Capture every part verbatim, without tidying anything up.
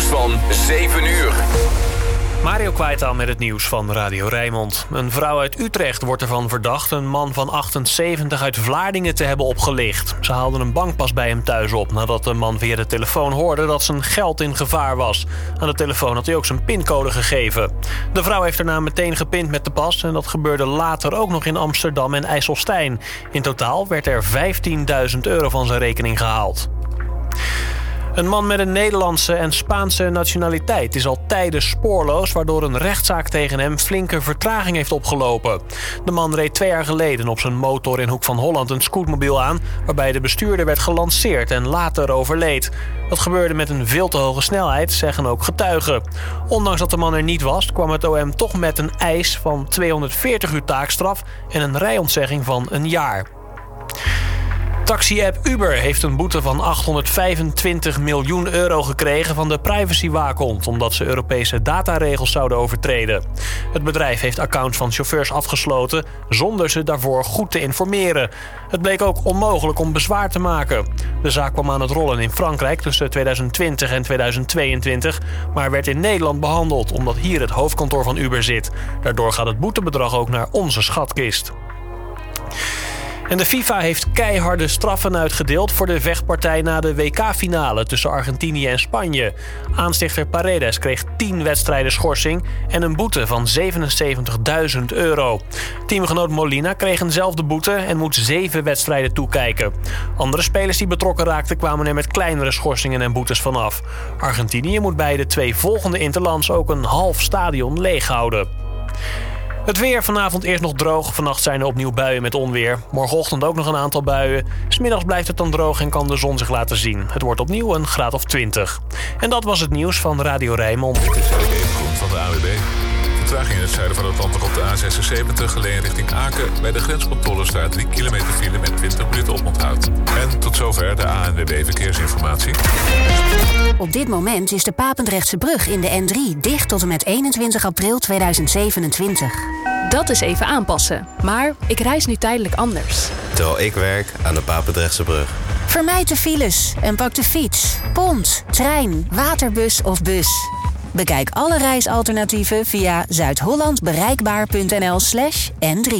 van zeven uur. Mario Kwijtaal met het nieuws van Radio Rijnmond. Een vrouw uit Utrecht wordt ervan verdacht een man van achtenzeventig uit Vlaardingen te hebben opgelicht. Ze haalden een bankpas bij hem thuis op nadat de man via de telefoon hoorde dat zijn geld in gevaar was. Aan de telefoon had hij ook zijn pincode gegeven. De vrouw heeft daarna meteen gepind met de pas en dat gebeurde later ook nog in Amsterdam en IJsselstein. In totaal werd er vijftienduizend euro van zijn rekening gehaald. Een man met een Nederlandse en Spaanse nationaliteit is al tijden spoorloos, waardoor een rechtszaak tegen hem flinke vertraging heeft opgelopen. De man reed twee jaar geleden op zijn motor in Hoek van Holland een scootmobiel aan, waarbij de bestuurder werd gelanceerd en later overleed. Dat gebeurde met een veel te hoge snelheid, zeggen ook getuigen. Ondanks dat de man er niet was, kwam het O M toch met een eis van tweehonderdveertig uur taakstraf en een rijontzegging van een jaar. Taxi-app Uber heeft een boete van achthonderdvijfentwintig miljoen euro gekregen van de privacywaakhond, omdat ze Europese dataregels zouden overtreden. Het bedrijf heeft accounts van chauffeurs afgesloten zonder ze daarvoor goed te informeren. Het bleek ook onmogelijk om bezwaar te maken. De zaak kwam aan het rollen in Frankrijk tussen tweeduizend twintig en tweeduizend tweeëntwintig, maar werd in Nederland behandeld omdat hier het hoofdkantoor van Uber zit. Daardoor gaat het boetebedrag ook naar onze schatkist. En de FIFA heeft keiharde straffen uitgedeeld voor de vechtpartij na de W K-finale tussen Argentinië en Spanje. Aanstichter Paredes kreeg tien wedstrijden schorsing en een boete van zevenenzeventigduizend euro. Teamgenoot Molina kreeg eenzelfde boete en moet zeven wedstrijden toekijken. Andere spelers die betrokken raakten kwamen er met kleinere schorsingen en boetes vanaf. Argentinië moet bij de twee volgende interlands ook een half stadion leeghouden. Het weer vanavond eerst nog droog. Vannacht zijn er opnieuw buien met onweer. Morgenochtend ook nog een aantal buien. 'S Middags blijft het dan droog en kan de zon zich laten zien. Het wordt opnieuw een graad of twintig. En dat was het nieuws van Radio Rijnmond. Dit is Erik Evengroen van de A W B. Vertraging in het zuiden van het land nog op de A zesenzeventig, alleen richting Aken. Bij de grenscontrole staat drie kilometer file met twintig minuten oponthoud. En tot zover de A N W B Verkeersinformatie. Op dit moment is de Papendrechtse brug in de N drie dicht tot en met eenentwintig april tweeduizend zevenentwintig. Dat is even aanpassen. Maar ik reis nu tijdelijk anders. Terwijl ik werk aan de Papendrechtse brug. Vermijd de files en pak de fiets, pont, trein, waterbus of bus. Bekijk alle reisalternatieven via zuidhollandbereikbaar.nl slash N3.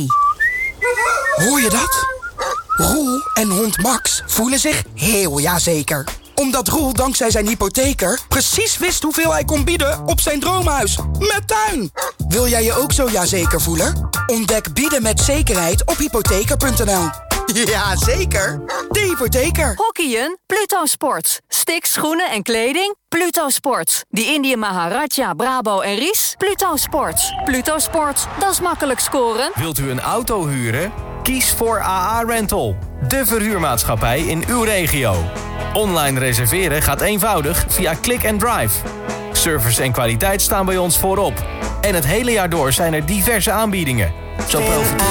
Hoor je dat? Roel en hond Max voelen zich heel jazeker. Omdat Roel dankzij zijn hypotheker precies wist hoeveel hij kon bieden op zijn droomhuis. Met tuin! Wil jij je ook zo jazeker voelen? Ontdek bieden met zekerheid op hypotheker punt n l. Ja, zeker. De hypotheker. Hockeyen? Pluto Sports. Sticks, schoenen en kleding? Pluto Sports. Die Indië Maharaja, Brabo en Ries? Pluto Sports. Pluto Sports, dat is makkelijk scoren. Wilt u een auto huren? Kies voor A A Rental. De verhuurmaatschappij in uw regio. Online reserveren gaat eenvoudig via Click and Drive. Service en kwaliteit staan bij ons voorop. En het hele jaar door zijn er diverse aanbiedingen. Zo profiteer